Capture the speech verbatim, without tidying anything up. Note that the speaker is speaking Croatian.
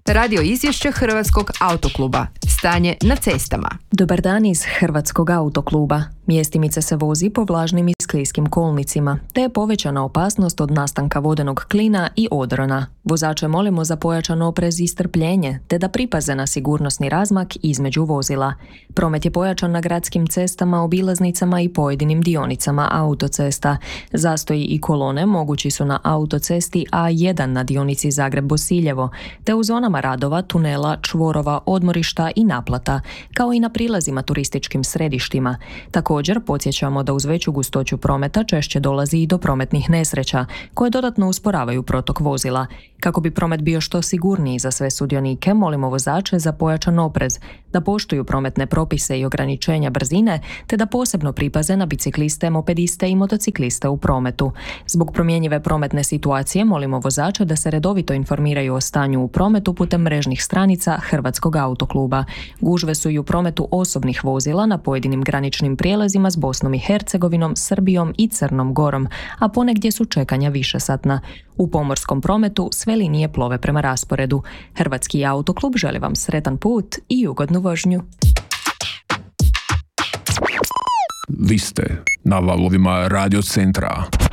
Radio izvješće Hrvatskog autokluba. Stanje na cestama. Dobar dan iz Hrvatskog autokluba. Mjestimica se vozi po vlažnim i skliskim kolnicima, te je povećana opasnost od nastanka vodenog klina i odrona. Vozače molimo za pojačan oprez i strpljenje, te da pripaze na sigurnosni razmak između vozila. Promet je pojačan na gradskim cestama, obilaznicama i pojedinim dionicama autocesta. Zastoji i kolone mogući su na autocesti A jedan na dionici Zagreb-Bosiljevo, te u zonama radova, tunela, čvorova, odmorišta i naplata, kao i na prilazima turističkim središtima. Također, podsjećamo da uz veću gustoću prometa češće dolazi i do prometnih nesreća, koje dodatno usporavaju protok vozila. Kako bi promet bio što sigurniji za sve sudionike, molimo vozače za pojačan oprez, da poštuju prometne propise i ograničenja brzine, te da posebno pripaze na bicikliste, mopediste i motocikliste u prometu. Zbog promjenjive prometne situacije molimo vozače da se redovito informiraju o stanju u prometu putem mrežnih stranica Hrvatskog autokluba. Gužve su i u prometu osobnih vozila na pojedinim graničnim prijelazima s Bosnom i Hercegovinom, Srbijom i Crnom Gorom, a ponegdje su čekanja višesatna. U pomorskom prometu sve linije plove prema rasporedu. Hrvatski autoklub želi vam sretan put i ugodnu vožnju. Vi ste na valovima Radio Centra.